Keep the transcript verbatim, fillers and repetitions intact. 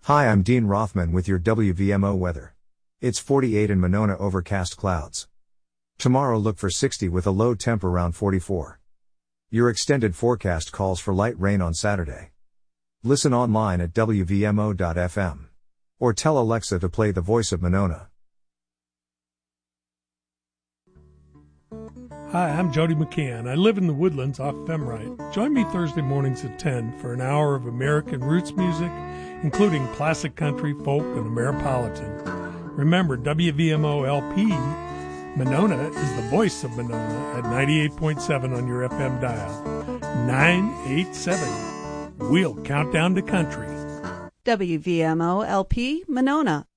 Hi, I'm Dean Rothman with your W V M O weather. It's forty-eight in Monona, overcast clouds. Tomorrow look for sixty with a low temp around forty-four. Your extended forecast calls for light rain on Saturday. Listen online at W V M O dot F M. Or tell Alexa to play The Voice of Monona. Hi, I'm Jody McCann. I live in the Woodlands off Femrite. Join me Thursday mornings at ten for an hour of American roots music, including classic country, folk, and Ameripolitan. Remember, W V M O L P, Monona, is the voice of Monona at ninety-eight point seven on your F M dial. nine eight seven. We'll count down to country. W V M O L P, Monona.